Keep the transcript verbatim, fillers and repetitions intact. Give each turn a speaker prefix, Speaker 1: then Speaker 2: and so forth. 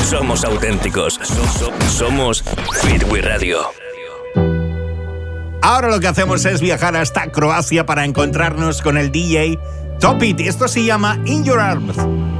Speaker 1: Somos auténticos. Somos Beatway Radio.
Speaker 2: Ahora lo que hacemos es viajar hasta Croacia para encontrarnos con el D J Topit. Esto se llama In Your Arms.